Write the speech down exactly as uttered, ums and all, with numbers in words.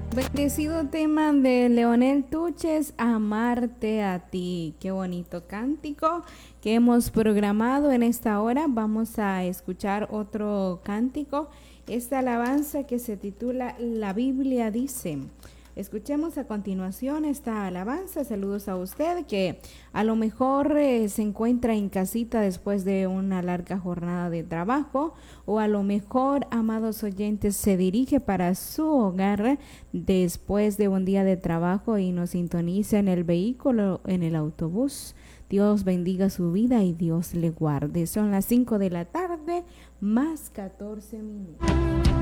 Bendecido tema de Leonel Tuches, Amarte a ti. Qué bonito cántico que hemos programado en esta hora. Vamos a escuchar otro cántico, esta alabanza que se titula La Biblia dice. Escuchemos a continuación esta alabanza. Saludos a usted que a lo mejor eh, se encuentra en casita después de una larga jornada de trabajo, o a lo mejor, amados oyentes, se dirige para su hogar después de un día de trabajo y nos sintoniza en el vehículo, en el autobús. Dios bendiga su vida y Dios le guarde. Son las cinco de la tarde más catorce minutos.